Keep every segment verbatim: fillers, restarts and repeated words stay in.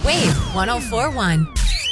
Wave one oh four point one.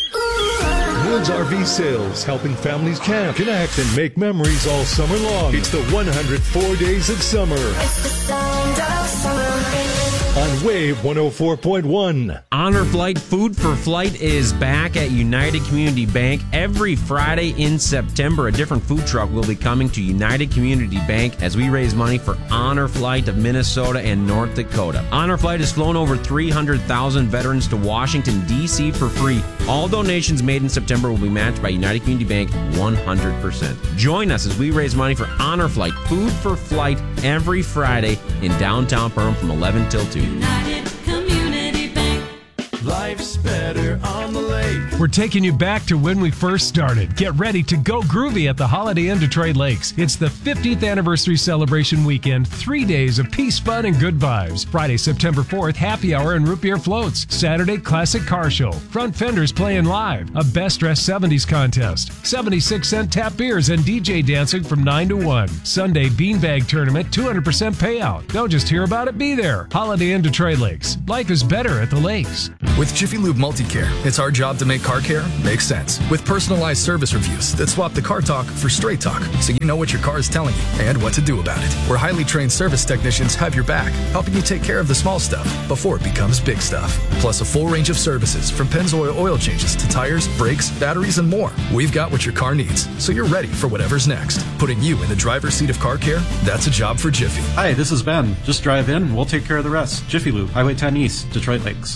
Woods R V Sales, helping families camp, connect, and make memories all summer long. It's the one hundred four days of summer. It's the sound of summer. On Wave one oh four point one. Honor Flight Food for Flight is back at United Community Bank every Friday in September. A different food truck will be coming to United Community Bank as we raise money for Honor Flight of Minnesota and North Dakota. Honor Flight has flown over three hundred thousand veterans to Washington, D C for free. All donations made in September will be matched by United Community Bank one hundred percent. Join us as we raise money for Honor Flight Food for Flight every Friday in downtown Perham from eleven till two. United Community Bank. Life's better on the lake. We're taking you back to when we first started. Get ready to go groovy at the Holiday Inn Detroit Lakes. It's the fiftieth anniversary celebration weekend. Three days of peace, fun, and good vibes. Friday, September fourth, happy hour and root beer floats. Saturday, classic car show. Front fenders playing live. A best dressed seventies contest. seventy-six cent tap beers and D J dancing from nine to one. Sunday, beanbag tournament, two hundred percent payout. Don't just hear about it, be there. Holiday Inn Detroit Lakes. Life is better at the lakes. With Jiffy Lube Multicare, it's our job to make car care make sense. With personalized service reviews that swap the car talk for straight talk, so you know what your car is telling you and what to do about it. Where highly trained service technicians have your back, helping you take care of the small stuff before it becomes big stuff. Plus a full range of services from Pennzoil oil changes to tires, brakes, batteries, and more. We've got what your car needs, so you're ready for whatever's next. Putting you in the driver's seat of car care, that's a job for Jiffy. Hi, this is Ben. Just drive in, we'll take care of the rest. Jiffy Lube, Highway ten East, Detroit Lakes.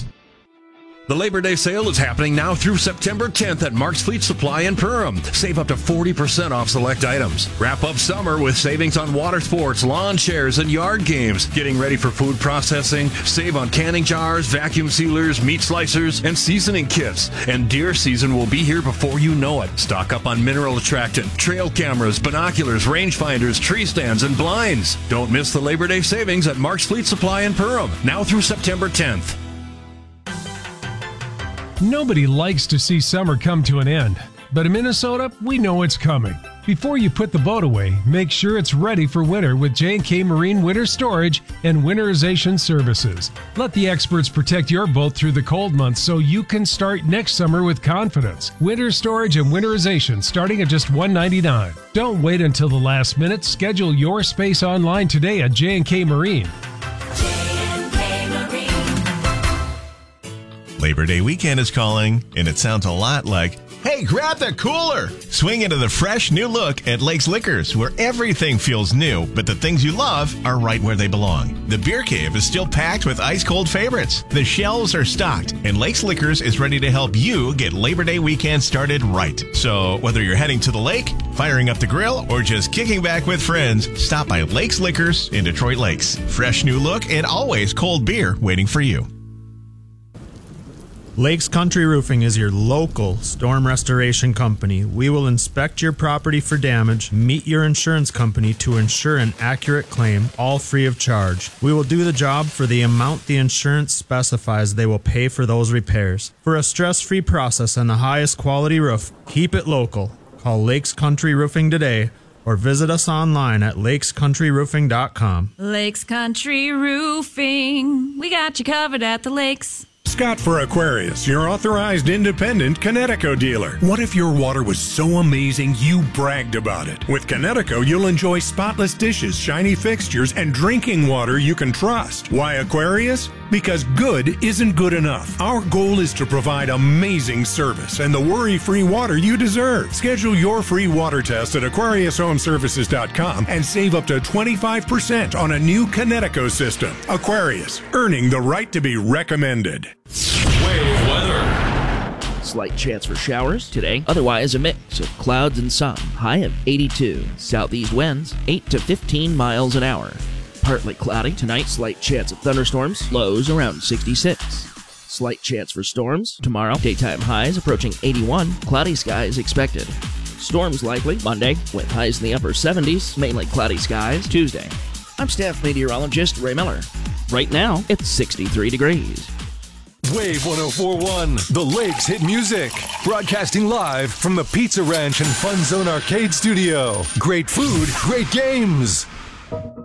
The Labor Day sale is happening now through September tenth at Mark's Fleet Supply in Perham. Save up to forty percent off select items. Wrap up summer with savings on water sports, lawn chairs, and yard games. Getting ready for food processing? Save on canning jars, vacuum sealers, meat slicers, and seasoning kits. And deer season will be here before you know it. Stock up on mineral attractant, trail cameras, binoculars, rangefinders, tree stands, and blinds. Don't miss the Labor Day savings at Mark's Fleet Supply in Perham, now through September tenth. Nobody likes to see summer come to an end, but in Minnesota, we know it's coming. Before you put the boat away, make sure it's ready for winter with J and K Marine Winter Storage and Winterization Services. Let the experts protect your boat through the cold months so you can start next summer with confidence. Winter storage and winterization starting at just one hundred ninety-nine dollars. Don't wait until the last minute. Schedule your space online today at J and K Marine. Labor Day weekend is calling, and it sounds a lot like, hey, grab the cooler! Swing into the fresh new look at Lakes Liquors, where everything feels new, but the things you love are right where they belong. The beer cave is still packed with ice-cold favorites. The shelves are stocked, and Lakes Liquors is ready to help you get Labor Day weekend started right. So whether you're heading to the lake, firing up the grill, or just kicking back with friends, stop by Lakes Liquors in Detroit Lakes. Fresh new look and always cold beer waiting for you. Lakes Country Roofing is your local storm restoration company. We will inspect your property for damage, meet your insurance company to ensure an accurate claim, all free of charge. We will do the job for the amount the insurance specifies they will pay for those repairs. For a stress-free process and the highest quality roof, keep it local. Call Lakes Country Roofing today or visit us online at lakes country roofing dot com. Lakes Country Roofing. We got you covered at the lakes. Scott for Aquarius, your authorized independent Connecticut dealer. What if your water was so amazing you bragged about it? With Connecticut, you'll enjoy spotless dishes, shiny fixtures, and drinking water you can trust. Why Aquarius? Because good isn't good enough. Our goal is to provide amazing service and the worry-free water you deserve. Schedule your free water test at aquarius home services dot com and save up to twenty-five percent on a new Connecticut system. Aquarius, earning the right to be recommended. Wave weather. Slight chance for showers today. Otherwise, a mix of clouds and sun. High of eighty-two. Southeast winds, eight to fifteen miles an hour. Partly cloudy tonight. Slight chance of thunderstorms. Lows around sixty-six. Slight chance for storms tomorrow. Daytime highs approaching eighty-one. Cloudy skies expected. Storms likely Monday with highs in the upper seventies. Mainly cloudy skies Tuesday. I'm staff meteorologist Ray Miller. Right now, it's sixty-three degrees. Wave one oh four point one, the Lakes hit music. Broadcasting live from the Pizza Ranch and Fun Zone Arcade Studio. Great food, great games.